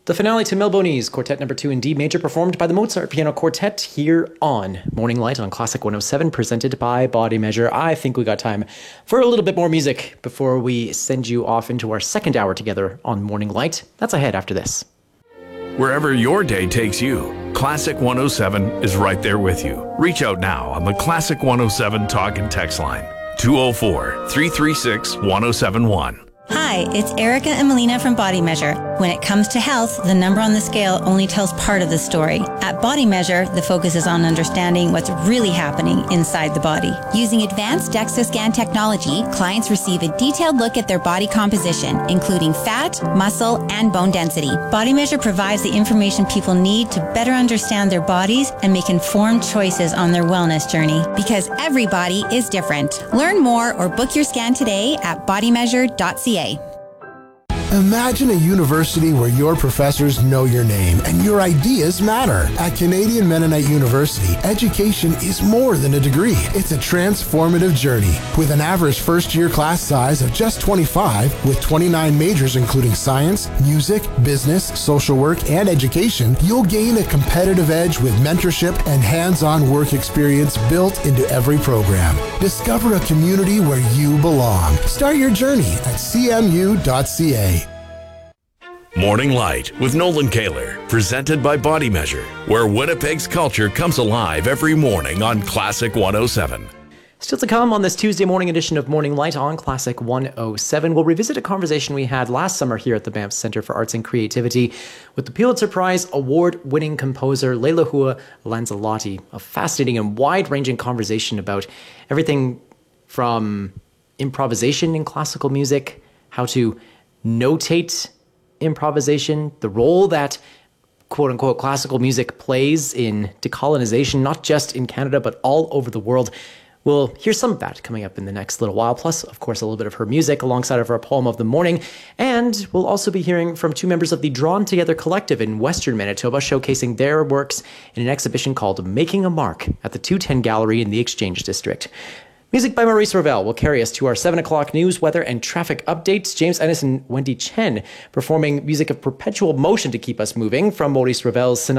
The finale to Melbourne's Quartet No. 2 in D major, performed by the Mozart Piano Quartet here on Morning Light on Classic 107, presented by Body Measure. I think we got time for a little bit more music before we send you off into our second hour together on Morning Light. That's ahead after this. Wherever your day takes you, Classic 107 is right there with you. Reach out now on the Classic 107 talk and text line, 204-336-1071. Hi, it's Erica and Melina from Body Measure. When it comes to health, the number on the scale only tells part of the story. At Body Measure, the focus is on understanding what's really happening inside the body. Using advanced DEXA scan technology, clients receive a detailed look at their body composition, including fat, muscle, and bone density. Body Measure provides the information people need to better understand their bodies and make informed choices on their wellness journey. Because every body is different. Learn more or book your scan today at bodymeasure.ca. Imagine a university where your professors know your name and your ideas matter. At Canadian Mennonite University, education is more than a degree. It's a transformative journey. With an average first-year class size of just 25, with 29 majors including science, music, business, social work, and education, you'll gain a competitive edge with mentorship and hands-on work experience built into every program. Discover a community where you belong. Start your journey at cmu.ca. Morning Light with Nolan Kaler, presented by Body Measure, where Winnipeg's culture comes alive every morning on Classic 107. Still to come on this Tuesday morning edition of Morning Light on Classic 107, we'll revisit a conversation we had last summer here at the Banff Centre for Arts and Creativity with the Pulitzer Prize award-winning composer Leilahua Lanzalotti. A fascinating and wide-ranging conversation about everything from improvisation in classical music, how to notate improvisation, the role that quote-unquote classical music plays in decolonization, not just in Canada, but all over the world. We'll hear some of that coming up in the next little while, plus, of course, a little bit of her music alongside of our poem of the morning. And we'll also be hearing from two members of the Drawn Together Collective in Western Manitoba, showcasing their works in an exhibition called Making a Mark at the 210 Gallery in the Exchange District. Music by Maurice Ravel will carry us to our 7 o'clock news, weather, and traffic updates. James Ennis and Wendy Chen performing music of perpetual motion to keep us moving from Maurice Ravel's